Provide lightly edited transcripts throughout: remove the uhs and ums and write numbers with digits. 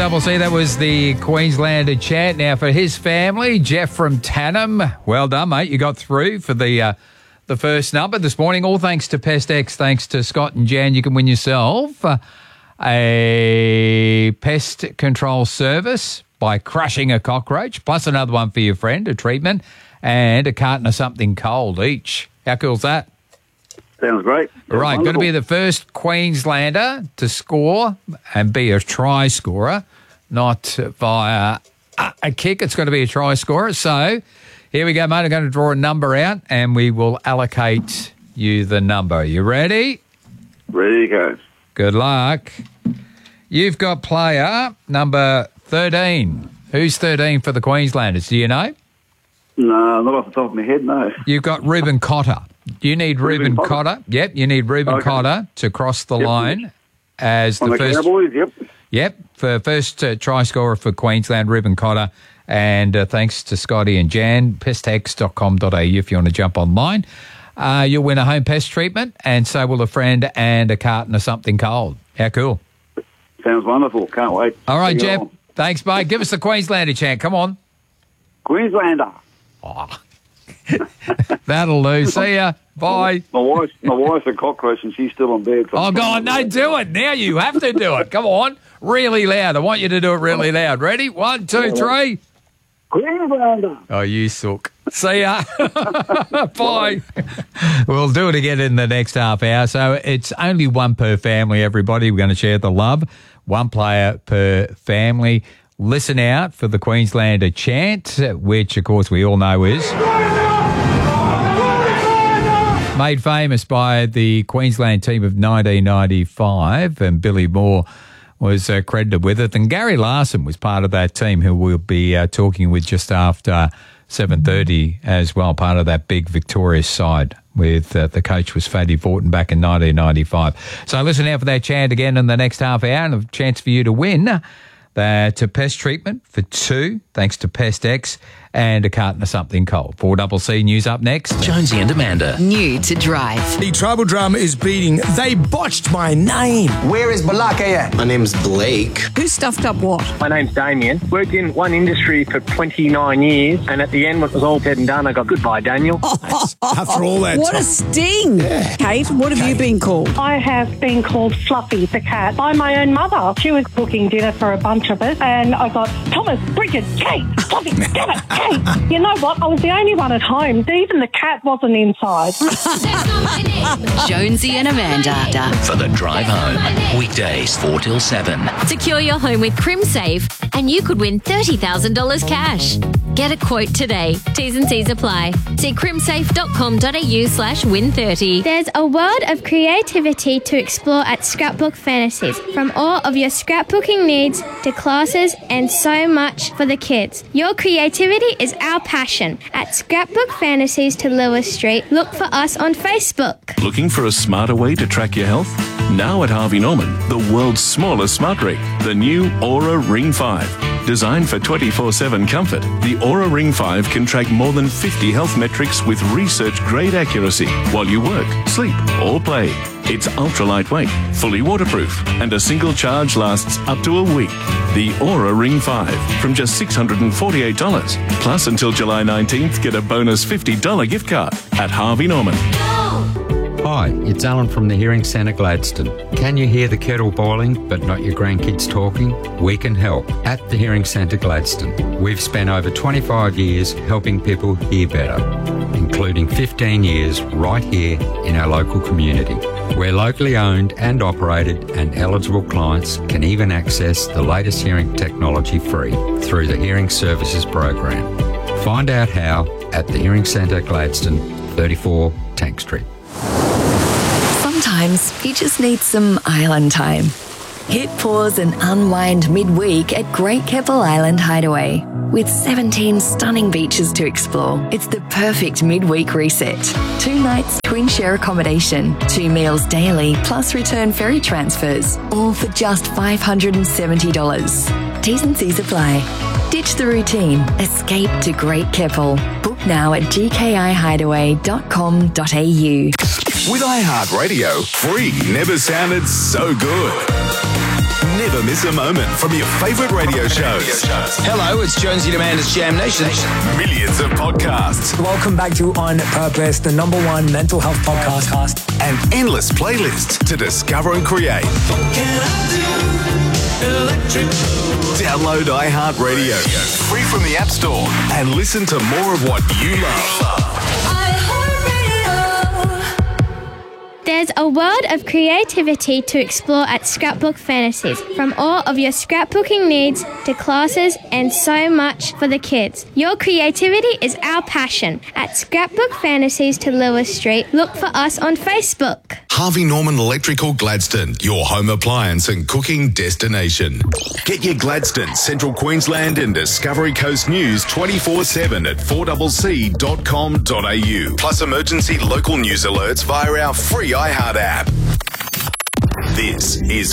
4CC, that was the Queenslander chant. Now for his family, Jeff from Tannum. Well done, mate. You got through for the first number this morning. All thanks to Pest X, thanks to Scott and Jan. You can win yourself a pest control service by crushing a cockroach, plus another one for your friend, a treatment, and a carton of something cold each. How cool's that? Sounds great. All right, wonderful. going to be the first Queenslander to score and be a try scorer, not via a kick. It's going to be a try scorer. So here we go, mate. I'm going to draw a number out and we will allocate you the number. You ready? Ready to go. Good luck. You've got player number 13. Who's 13 for the Queenslanders? Do you know? No, not off the top of my head, no. You've got Ruben Cotter. You need Ruben Cotter. Yep, you need Ruben Cotter to cross the line as the first. Cowboys, Yep, for first try scorer for Queensland, Ruben Cotter. And thanks to Scotty and Jan, pestex.com.au if you want to jump online. You'll win a home pest treatment, and so will a friend and a carton of something cold. How cool. Sounds wonderful. Can't wait. All right, Jeff. Thanks, mate. Give us the Queenslander chant. Come on. Queenslander. Oh. That'll do. See ya. Bye. My wife's a cockroach and she's still in bed. So oh, God, no, do it. Now you have to do it. Come on. Really loud. I want you to do it really loud. Ready? 1, 2, 3. Queenslander. Oh, you suck. See ya. Bye. We'll do it again in the next half hour. So it's only one per family, everybody. We're going to share the love. One player per family. Listen out for the Queenslander chant, which, of course, we all know is made famous by the Queensland team of 1995, and Billy Moore was credited with it. And Gary Larson was part of that team, who we'll be talking with just after 7:30 as well, part of that big victorious side with the coach was Fatty Fortin back in 1995. So listen out for that chant again in the next half hour, and a chance for you to win that pest treatment for 2, thanks to Pest X, and a carton of something cold. 4CC News up next. Jonesy and Amanda. New to drive. The tribal drama is beating. They botched my name. Where is Balaka? My name's Blake. Who stuffed up what? My name's Damien. Worked in one industry for 29 years, and at the end, when it was all said and done, I got goodbye, Daniel. After all that What time. a sting. Yeah. Kate, what have you been called? I have been called Fluffy the cat by my own mother. She was cooking dinner for a bunch of us, and I got Thomas, Bridget, Kate, Fluffy, damn it, Kate. You know what? I was the only one at home. Even the cat wasn't inside. Jonesy and Amanda. For the drive home. Weekdays 4 till 7. Secure your home with CrimSafe and you could win $30,000 cash. Get a quote today. T's and C's apply. See crimsafe.com.au/win30. There's a world of creativity to explore at Scrapbook Fantasies. From all of your scrapbooking needs to classes and so much for the kids. Your creativity is our passion. At Scrapbook Fantasies to Lewis Street, look for us on Facebook. Looking for a smarter way to track your health? Now at Harvey Norman, the world's smallest smart ring, the new Aura Ring 5. Designed for 24/7 comfort, the Aura Ring 5 can track more than 50 health metrics with research-grade accuracy while you work, sleep, or play. It's ultra lightweight, fully waterproof, and a single charge lasts up to a week. The Aura Ring 5 from just $648. Plus, until July 19th, get a bonus $50 gift card at Harvey Norman. Hi, it's Alan from the Hearing Centre Gladstone. Can you hear the kettle boiling but not your grandkids talking? We can help at the Hearing Centre Gladstone. We've spent over 25 years helping people hear better, including 15 years right here in our local community. We're locally owned and operated, and eligible clients can even access the latest hearing technology free through the Hearing Services Program. Find out how at the Hearing Centre Gladstone, 34 Tank Street. Sometimes you just need some island time. Hit pause and unwind midweek at Great Keppel Island Hideaway. With 17 stunning beaches to explore, it's the perfect midweek reset. 2 nights twin share accommodation, 2 meals daily, plus return ferry transfers, all for just $570. T's and C's apply. Ditch the routine. Escape to Great Keppel. Book now at gkihideaway.com.au. With iHeartRadio, free never sounded so good. Never miss a moment from your favourite radio shows. Hello, it's Jonesy and Amanda's Jam Nation. Millions of podcasts. Welcome back to On Purpose, the #1 mental health podcast. And endless playlists to discover and create. Download iHeartRadio, free from the App Store, and listen to more of what you love. There's a world of creativity to explore at Scrapbook Fantasies, from all of your scrapbooking needs to classes and so much for the kids. Your creativity is our passion. At Scrapbook Fantasies to Lewis Street, look for us on Facebook. Harvey Norman Electrical Gladstone, your home appliance and cooking destination. Get your Gladstone, Central Queensland and Discovery Coast news 24/7 at 4cc.com.au. Plus emergency local news alerts via our free iHeart app. This is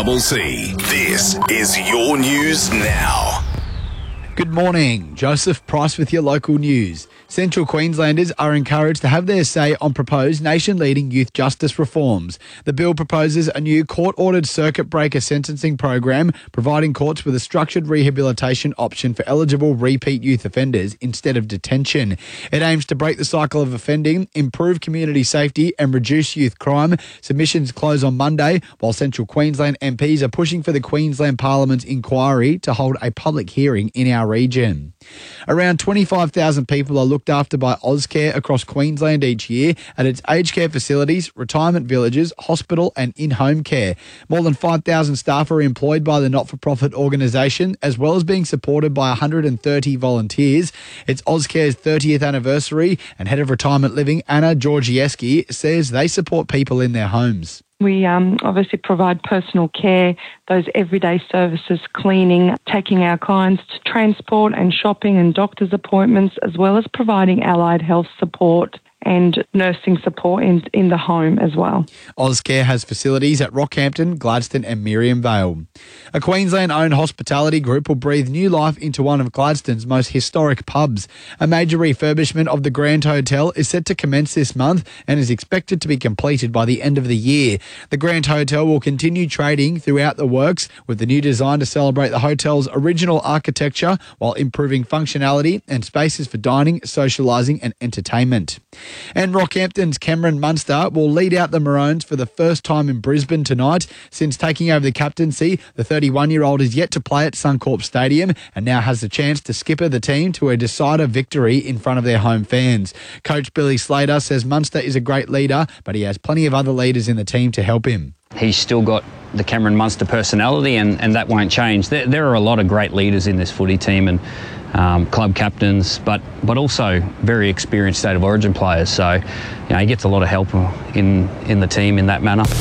4CC. This is your news now. Good morning. Joseph Price with your local news. Central Queenslanders are encouraged to have their say on proposed nation-leading youth justice reforms. The bill proposes a new court-ordered circuit breaker sentencing program, providing courts with a structured rehabilitation option for eligible repeat youth offenders instead of detention. It aims to break the cycle of offending, improve community safety and reduce youth crime. Submissions close on Monday, while Central Queensland MPs are pushing for the Queensland Parliament's inquiry to hold a public hearing in our region. Around 25,000 people are looked after by Ozcare across Queensland each year at its aged care facilities, retirement villages, hospital and in-home care. More than 5,000 staff are employed by the not-for-profit organisation, as well as being supported by 130 volunteers. It's Ozcare's 30th anniversary, and Head of Retirement Living Anna Georgieski says they support people in their homes. We obviously provide personal care, those everyday services, cleaning, taking our clients to transport and shopping and doctor's appointments, as well as providing allied health support and nursing support in the home as well. Ozcare has facilities at Rockhampton, Gladstone and Miriam Vale. A Queensland-owned hospitality group will breathe new life into one of Gladstone's most historic pubs. A major refurbishment of the Grand Hotel is set to commence this month and is expected to be completed by the end of the year. The Grand Hotel will continue trading throughout the works, with the new design to celebrate the hotel's original architecture while improving functionality and spaces for dining, socialising and entertainment. And Rockhampton's Cameron Munster will lead out the Maroons for the first time in Brisbane tonight. Since taking over the captaincy, the 31-year-old is yet to play at Suncorp Stadium and now has the chance to skipper the team to a decider victory in front of their home fans. Coach Billy Slater says Munster is a great leader, but he has plenty of other leaders in the team to help him. He's still got the Cameron Munster personality and that won't change. There are a lot of great leaders in this footy team and club captains, but also very experienced State of Origin players. So, he gets a lot of help in the team in that manner.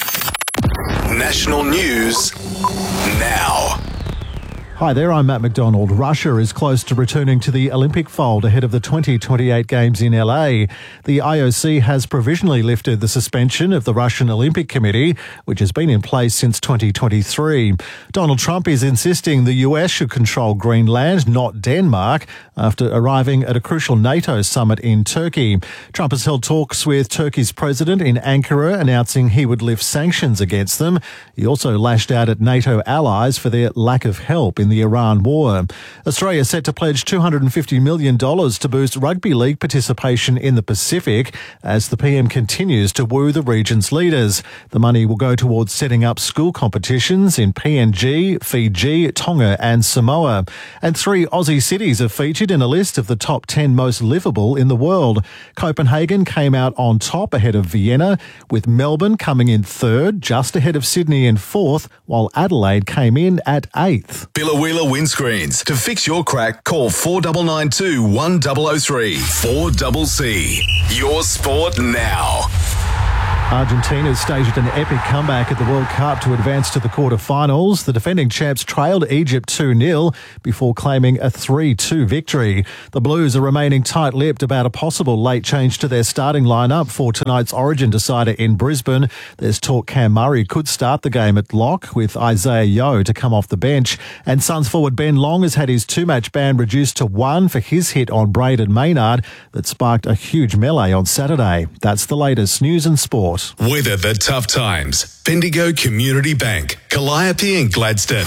National news now. Hi there, I'm Matt McDonald. Russia is close to returning to the Olympic fold ahead of the 2028 Games in LA. The IOC has provisionally lifted the suspension of the Russian Olympic Committee, which has been in place since 2023. Donald Trump is insisting the US should control Greenland, not Denmark, after arriving at a crucial NATO summit in Turkey. Trump has held talks with Turkey's president in Ankara, announcing he would lift sanctions against them. He also lashed out at NATO allies for their lack of help in the Iran war. Australia is set to pledge $250 million to boost rugby league participation in the Pacific as the PM continues to woo the region's leaders. The money will go towards setting up school competitions in PNG, Fiji, Tonga and Samoa. And 3 Aussie cities are featured in a list of the top 10 most livable in the world. Copenhagen came out on top ahead of Vienna, with Melbourne coming in 3rd, just ahead of Sydney in 4th, while Adelaide came in at 8th. Wheeler Windscreens. To fix your crack, call 4992 1003. 4CC. Your sport now. Argentina staged an epic comeback at the World Cup to advance to the quarter-finals. The defending champs trailed Egypt 2-0 before claiming a 3-2 victory. The Blues are remaining tight-lipped about a possible late change to their starting lineup for tonight's Origin decider in Brisbane. There's talk Cam Murray could start the game at lock, with Isaiah Yeo to come off the bench. And Suns forward Ben Long has had his 2-match ban reduced to 1 for his hit on Braden Maynard that sparked a huge melee on Saturday. That's the latest news and sport. short. Weather the tough times. Bendigo Community Bank, Calliope and Gladstone.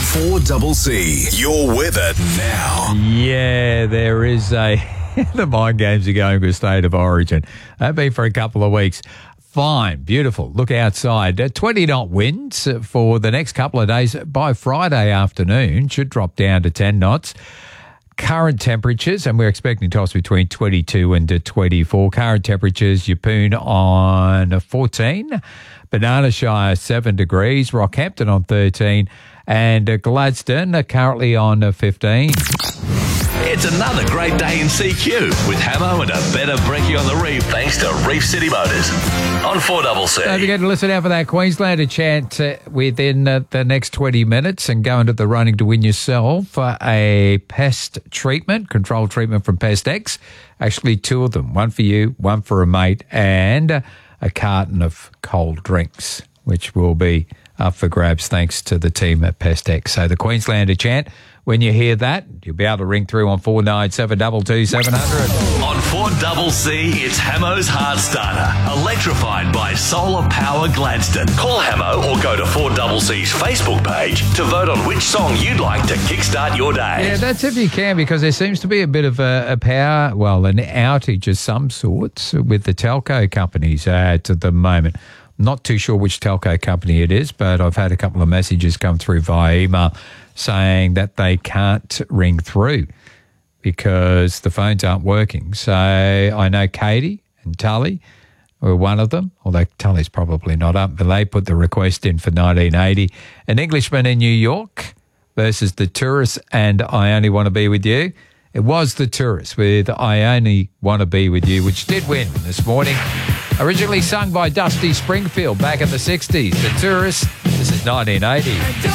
4CC. Your weather now. Yeah, there is a... the mind games are going to a state of origin. They've been for a couple of weeks. Fine, beautiful. Look outside. 20-knot winds for the next couple of days. By Friday afternoon, should drop down to 10 knots. Current temperatures, and we're expecting tops between 22 and 24. Current temperatures, Yeppoon on 14, Banana Shire 7 degrees, Rockhampton on 13, and Gladstone currently on 15. It's another great day in CQ with Hamo and a better brekkie on the reef thanks to Reef City Motors on 4CC. Don't forget to listen out for that Queenslander chant within the next 20 minutes and go into the running to win yourself a pest treatment, control treatment from Pest X. Actually, 2 of them, one for you, one for a mate, and a carton of cold drinks, which will be up for grabs thanks to the team at Pest X. So the Queenslander chant, when you hear that, you'll be able to ring through on 49722 700. On 4CC, it's Hamo's Heart Starter, electrified by Solar Power Gladstone. Call Hamo or go to 4CC's Facebook page to vote on which song you'd like to kickstart your day. Yeah, that's if you can, because there seems to be a bit of a power, well, an outage of some sorts with the telco companies at the moment. Not too sure which telco company it is, but I've had a couple of messages come through via email saying that they can't ring through because the phones aren't working. So I know Katie and Tully were one of them, although Tully's probably not up, but they put the request in for 1980. An Englishman in New York versus The Tourists and I Only Want to Be With You. It was The Tourists with I Only Want to Be With You, which did win this morning. Originally sung by Dusty Springfield back in the 60s. The Tourists, this is 1980.